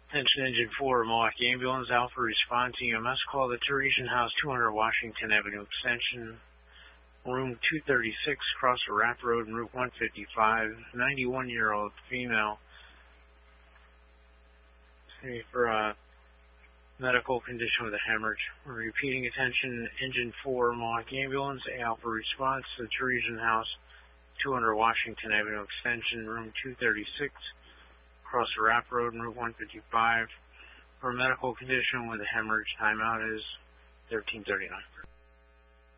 Attention Engine 4, Milwaukee Ambulance, Alpha response EMS call to Teresian House, 200 Washington Avenue Extension, room 236, across the Rapp Road and Route 155, 91-year-old female. For a medical condition with a hemorrhage. We're repeating, attention Engine 4, Milwaukee Ambulance, Alpha response to Teresian House, 200 Washington Avenue Extension, room 236, across the Rapp Road and Route 155. For a medical condition with a hemorrhage, timeout is 13:39.